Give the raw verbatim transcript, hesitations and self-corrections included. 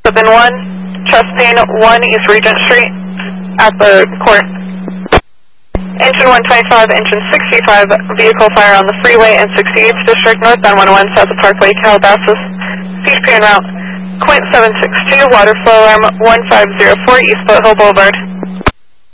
seven one, chest pain, one East Regent Street, at the court. Engine one twenty-five, engine sixty-five, vehicle fire on the freeway in sixty-eighth District, northbound one oh one, south of Parkway, Calabasas. C H P en route. Quint seven six two, water flow alarm one five zero four, East Foothill Boulevard.